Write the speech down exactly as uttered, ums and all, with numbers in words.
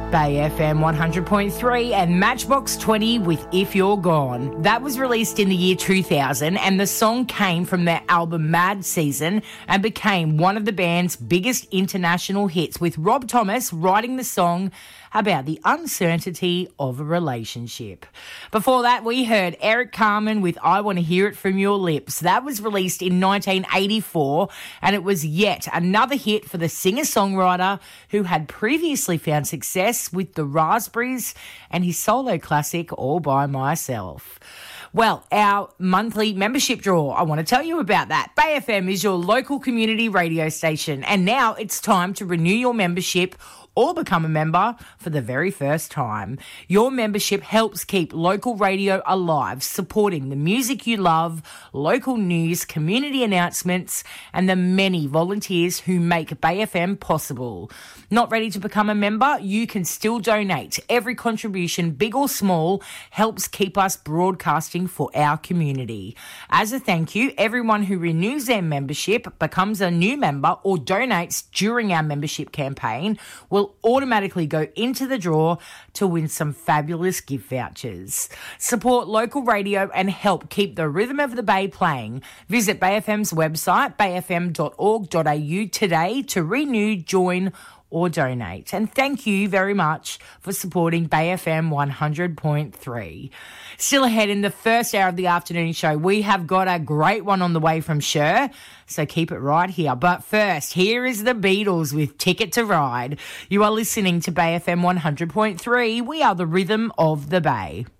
Bay F M one hundred point three and Matchbox twenty with If You're Gone. That was released in the year two thousand and the song came from their album Mad Season and became one of the band's biggest international hits, with Rob Thomas writing the song about the uncertainty of a relationship. Before that, we heard Eric Carmen with I Want to Hear It From Your Lips. That was released in nineteen eighty-four and it was yet another hit for the singer-songwriter who had previously found success with the Raspberries and his solo classic All By Myself. Well, our monthly membership draw, I want to tell you about that. Bay F M is your local community radio station, and now it's time to renew your membership or become a member for the very first time. Your membership helps keep local radio alive, supporting the music you love, local news, community announcements, and the many volunteers who make Bay F M possible. Not ready to become a member? You can still donate. Every contribution, big or small, helps keep us broadcasting for our community. As a thank you, everyone who renews their membership, becomes a new member, or donates during our membership campaign will automatically go into the draw to win some fabulous gift vouchers. Support local radio and help keep the rhythm of the Bay playing. Visit Bay F M's website, bay f m dot org dot a u today to renew, join, or donate. And thank you very much for supporting Bay F M one hundred point three. Still ahead in the first hour of the afternoon show, we have got a great one on the way from Cher, so keep it right here. But first, here is the Beatles with Ticket to Ride. You are listening to Bay F M one hundred point three. We are the rhythm of the Bay.